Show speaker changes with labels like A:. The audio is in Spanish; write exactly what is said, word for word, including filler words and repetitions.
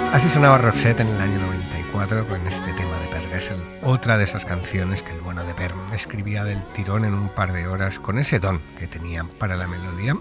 A: Así sonaba Roxette en el año noventa y cuatro con este tema de Per Gessle, otra de esas canciones que el bueno de Per escribía del tirón en un par de horas con ese don que tenía para la melodía